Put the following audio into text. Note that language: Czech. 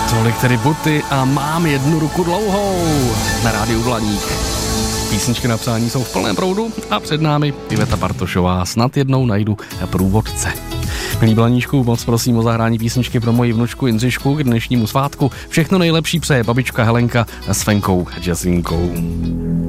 Tolik tedy Buty a Mám jednu ruku dlouhou na rádiu Blaník. Písničky na přání jsou v plném proudu a před námi Iveta Bartošová. Snad jednou najdu průvodce. Milí Blaníčku, moc prosím o zahrání písničky pro moji vnučku Jindřišku k dnešnímu svátku. Všechno nejlepší přeje babička Helenka s Fenkou Jazzinkou.